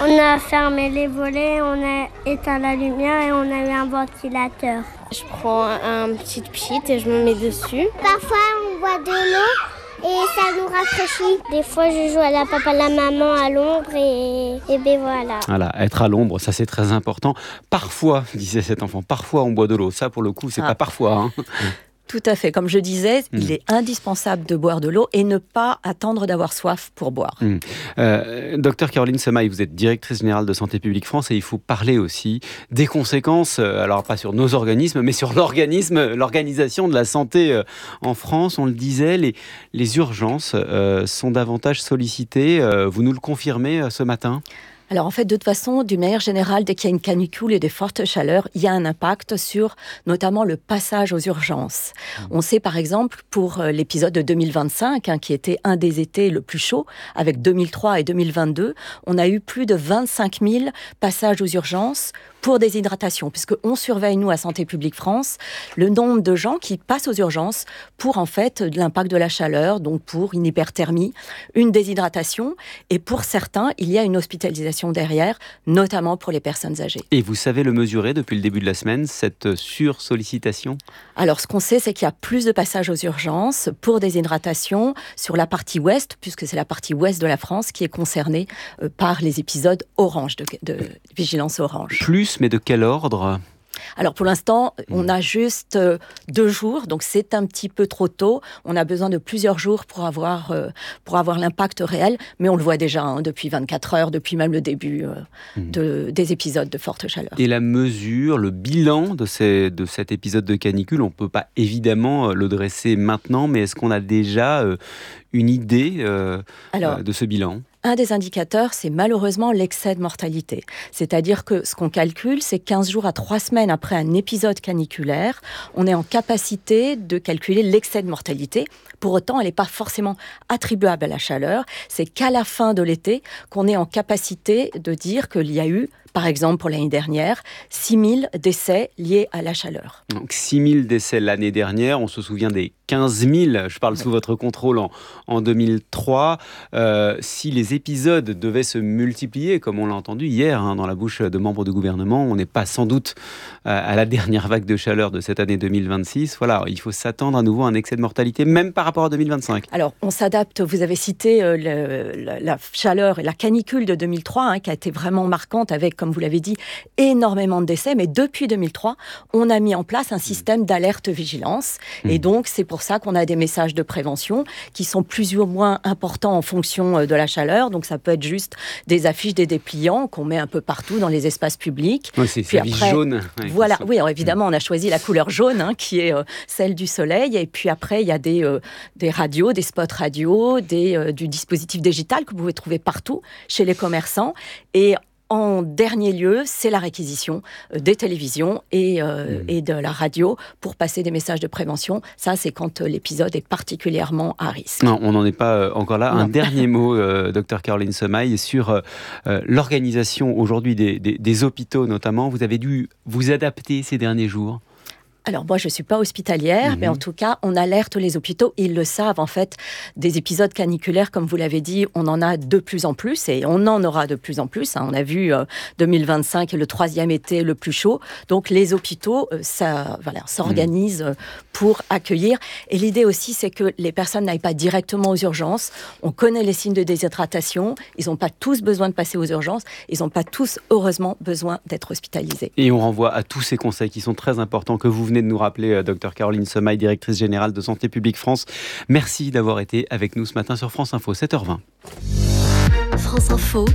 On a fermé les volets, on a éteint la lumière et on a eu un ventilateur. Je prends un petit pchit et je me mets dessus. Parfois, on boit de l'eau et ça nous rafraîchit. Des fois, je joue à la papa, à la maman à l'ombre et ben voilà. Voilà, être à l'ombre, ça c'est très important. Parfois, disait cet enfant, parfois on boit de l'eau. Ça pour le coup, c'est pas parfois. Hein. Tout à fait. Comme je disais, il est indispensable de boire de l'eau et ne pas attendre d'avoir soif pour boire. Docteur Caroline Semaille, vous êtes directrice générale de Santé publique France et il faut parler aussi des conséquences, alors pas sur nos organismes, mais sur l'organisation de la santé en France. On le disait, les urgences sont davantage sollicitées. Vous nous le confirmez ce matin ? Alors en fait, de toute façon, d'une manière générale, dès qu'il y a une canicule et des fortes chaleurs, il y a un impact sur notamment le passage aux urgences. On sait par exemple pour l'épisode de 2025, qui était un des étés le plus chaud, avec 2003 et 2022, on a eu plus de 25 000 passages aux urgences pour déshydratation, puisqu'on surveille, nous, à Santé publique France, le nombre de gens qui passent aux urgences pour, en fait, l'impact de la chaleur, donc pour une hyperthermie, une déshydratation, et pour certains, il y a une hospitalisation derrière, notamment pour les personnes âgées. Et vous savez le mesurer depuis le début de la semaine, cette sursollicitation ? Alors, ce qu'on sait, c'est qu'il y a plus de passages aux urgences pour déshydratation sur la partie ouest, puisque c'est la partie ouest de la France qui est concernée par les épisodes orange, de vigilance orange. Plus, mais de quel ordre ? Alors pour l'instant, on a juste 2 jours, donc c'est un petit peu trop tôt. On a besoin de plusieurs jours pour avoir l'impact réel, mais on le voit déjà depuis 24 heures, depuis même le début des épisodes de forte chaleur. Et la mesure, le bilan de cet épisode de canicule, on ne peut pas évidemment le dresser maintenant, mais est-ce qu'on a déjà une idée de ce bilan ? Un des indicateurs, c'est malheureusement l'excès de mortalité. C'est-à-dire que ce qu'on calcule, c'est 15 jours à 3 semaines après un épisode caniculaire, on est en capacité de calculer l'excès de mortalité. Pour autant, elle n'est pas forcément attribuable à la chaleur. C'est qu'à la fin de l'été qu'on est en capacité de dire qu'il y a eu, par exemple pour l'année dernière, 6 000 décès liés à la chaleur. Donc 6 000 décès l'année dernière, on se souvient des 15 000, je parle sous votre contrôle en 2003. Si les épisodes devaient se multiplier, comme on l'a entendu hier dans la bouche de membres du gouvernement, on n'est pas sans doute à la dernière vague de chaleur de cette année 2026. Voilà, il faut s'attendre à nouveau à un excès de mortalité, même par rapport à 2025. Alors, on s'adapte, vous avez cité la chaleur et la canicule de 2003, qui a été vraiment marquante avec, comme vous l'avez dit, énormément de décès. Mais depuis 2003, on a mis en place un système d'alerte-vigilance. Et donc, c'est pour ça qu'on a des messages de prévention qui sont plus ou moins importants en fonction de la chaleur. Donc, ça peut être juste des affiches, des dépliants qu'on met un peu partout dans les espaces publics. Oui, c'est l'affiche jaune. Voilà, oui, alors évidemment, on a choisi la couleur jaune, qui est celle du soleil. Et puis après, il y a des radios, des spots radio, du dispositif digital que vous pouvez trouver partout chez les commerçants. Et en dernier lieu, c'est la réquisition des télévisions et de la radio pour passer des messages de prévention. Ça, c'est quand l'épisode est particulièrement à risque. Non, on n'en est pas encore là. Non. Un dernier mot, Dr Caroline Semaille, sur l'organisation aujourd'hui des hôpitaux notamment. Vous avez dû vous adapter ces derniers jours ? Alors moi, je ne suis pas hospitalière, mais en tout cas, on alerte les hôpitaux. Ils le savent, en fait, des épisodes caniculaires, comme vous l'avez dit, on en a de plus en plus et on en aura de plus en plus. On a vu 2025, le 3e été le plus chaud. Donc les hôpitaux s'organisent pour accueillir. Et l'idée aussi, c'est que les personnes n'aillent pas directement aux urgences. On connaît les signes de déshydratation. Ils n'ont pas tous besoin de passer aux urgences. Ils n'ont pas tous, heureusement, besoin d'être hospitalisés. Et on renvoie à tous ces conseils qui sont très importants que vous venez de nous rappeler, Dr Caroline Semaille, directrice générale de Santé publique France. Merci d'avoir été avec nous ce matin sur France Info, 7h20. France Info,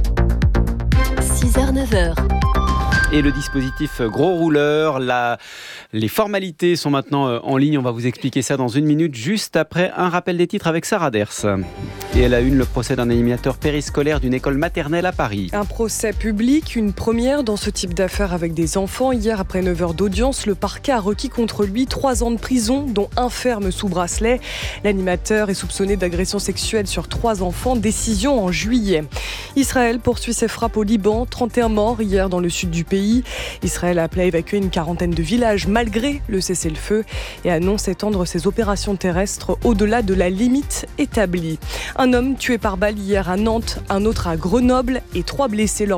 6h, 9h. Et le dispositif gros rouleur, les formalités sont maintenant en ligne. On va vous expliquer ça dans une minute, juste après un rappel des titres avec Sarah Ders. Et à la une, le procès d'un animateur périscolaire d'une école maternelle à Paris. Un procès public, une première dans ce type d'affaires avec des enfants. Hier, après 9 heures d'audience, le parquet a requis contre lui 3 ans de prison, dont 1 ferme sous bracelet. L'animateur est soupçonné d'agression sexuelle sur 3 enfants. Décision en juillet. Israël poursuit ses frappes au Liban. 31 morts hier dans le sud du pays. Israël a appelé à évacuer une 40aine de villages malgré le cessez-le-feu et annonce étendre ses opérations terrestres au-delà de la limite établie. Un homme tué par balle hier à Nantes, un autre à Grenoble et 3 blessés lors